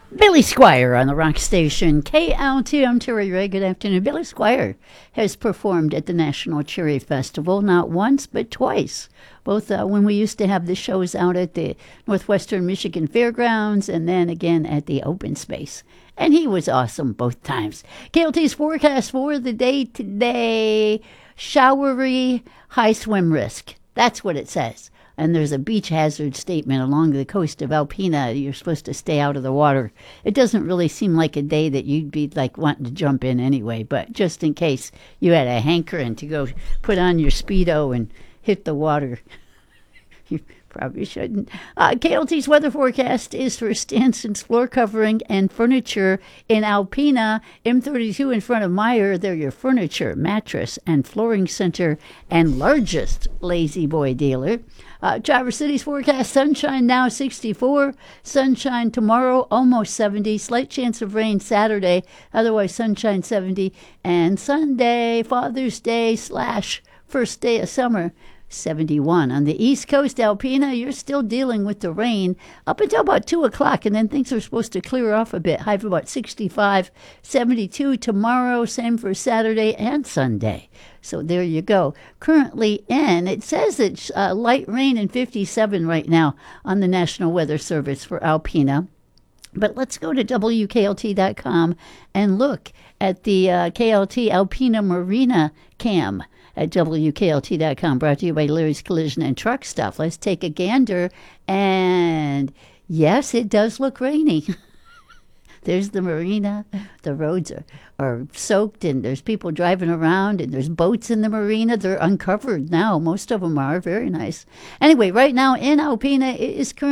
Billy Squire on the rock station KLT. I'm Terry Ray. Good afternoon. Billy Squire has performed at the National Cherry Festival not once but twice. Both when we used to have the shows out at the Northwestern Michigan Fairgrounds and then again at the open space. And he was awesome both times. KLT's forecast for the day today: showery, high swim risk. That's what it says. And there's a beach hazard statement along the coast of Alpena. You're supposed to stay out of the water. It doesn't really seem like a day that you'd be like wanting to jump in anyway, but just in case you had a hankering to go put on your Speedo and hit the water, you probably shouldn't. KLT's weather forecast is for Stanton's floor covering and furniture in Alpena. M32 in front of Meyer. They're your furniture, mattress, and flooring center and largest Lazy Boy dealer. Traverse City's forecast: sunshine now 64, sunshine tomorrow almost 70, slight chance of rain Saturday, otherwise sunshine 70, and Sunday, Father's Day / first day of summer, 71. On the East Coast, Alpena, you're still dealing with the rain up until about 2 o'clock, and then things are supposed to clear off a bit. High of about 65, 72 tomorrow, same for Saturday and Sunday. So there you go. Currently it says it's light rain and 57 right now on the National Weather Service for Alpena. But let's go to WKLT.com and look at the KLT Alpena Marina cam at WKLT.com, brought to you by Larry's Collision and Truck Stuff. Let's take a gander, and yes, it does look rainy. There's the marina. The roads are soaked, and there's people driving around, and there's boats in the marina. They're uncovered now. Most of them are. Very nice. Anyway, right now in Alpena, it is currently